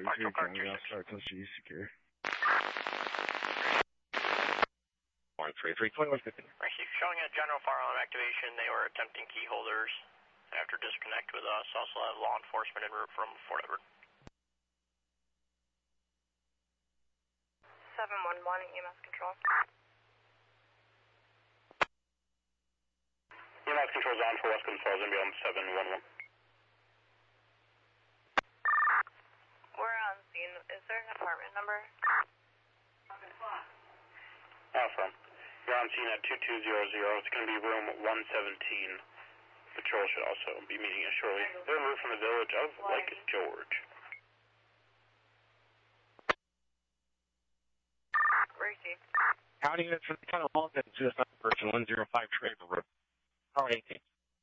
Partial car 26. Start custody secure. 133, 2150. Received showing a general firearm activation. They were attempting key holders after disconnect with us. Also have law enforcement en route from Fort Edward. 711 EMS control. EMS control's on for West Falls and beyond 711. We're on scene. Is there an apartment number? Alpha. You're on scene at 2200. It's going to be room 117. Patrol should also be meeting us shortly. They're en route from the village of Lake George. Received. County units for the town of Malton, suicide person 105 Traver Road. Power 18.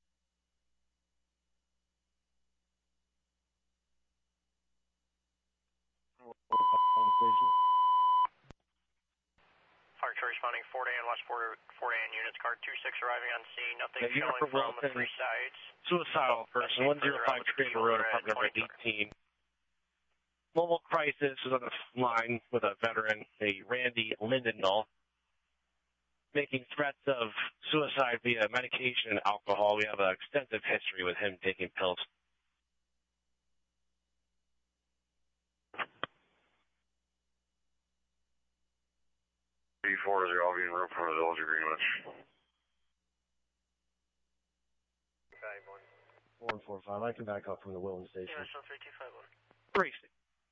Fire crew responding 4 and West 4 and units. Car 26 arriving on scene. Nothing Yeah, showing from the three sides. Suicidal person 105 Traver Road, apartment number 18. Mobile crisis was on the line with a veteran, a Randy Lindendahl, making threats of suicide via medication and alcohol. We have an extensive history with him taking pills. B4, they're all being en route from the village of Greenwich. 145. I can back up from the Wilton station. Yeah, 3251. Racing.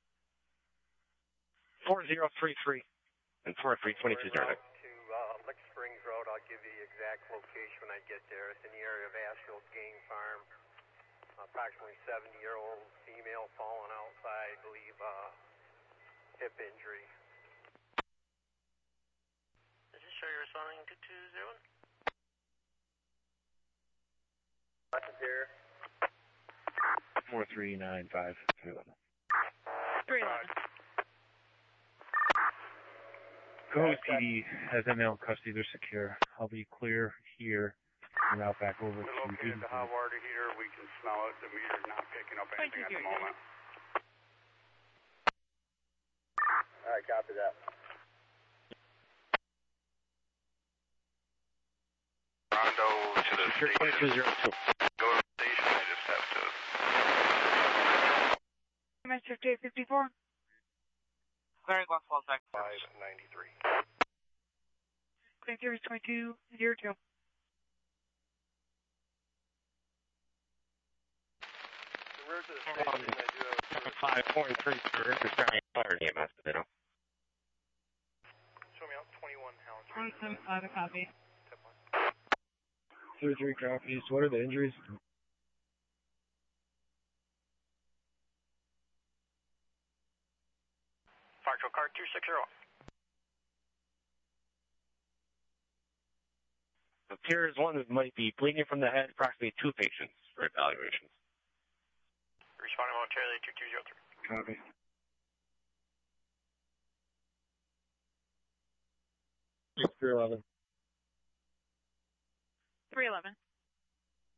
4033 and 4322 to Lick Springs Road. I'll give you the exact location when I get there. It's in the area of Ashfield Game Farm. Approximately 70-year-old female fallen outside, I believe hip injury. Does this show you're responding to 201? Buttons here. 4395. 311. Go PD has ML custody. They're secure. I'll be clear here and out back over We to located the hot water heater. We can smell it. The meter's not picking up anything at the moment. All right, copy that. Rondo to the Secure station. 2202. Go to the station. I just have to. MS 5854. Clearing West Falls back. 593. Clean service 2202. The route to the station, I do have 5.3 for Australian Fire EMS, you know. show me out 21 Helen. 175, a copy. 33 copies. What are the injuries? Fire truck car 260. Appears one that might be bleeding from the head, approximately 2 patients for evaluations. Responding momentarily 2203. Copy. It's 311. 311.